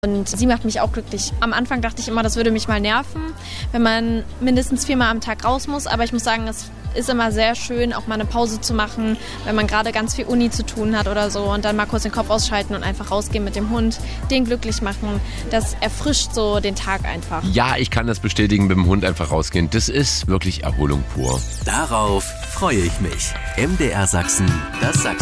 Und sie macht mich auch glücklich. Am Anfang dachte ich immer, das würde mich mal nerven, wenn man mindestens 4-mal am Tag raus muss. Aber ich muss sagen, es ist immer sehr schön, auch mal eine Pause zu machen, wenn man gerade ganz viel Uni zu tun hat oder so. Und dann mal kurz den Kopf ausschalten und einfach rausgehen mit dem Hund, den glücklich machen. Das erfrischt so den Tag einfach. Ja, ich kann das bestätigen, mit dem Hund einfach rausgehen. Das ist wirklich Erholung pur. Darauf freue ich mich. MDR Sachsen, das Sachsen.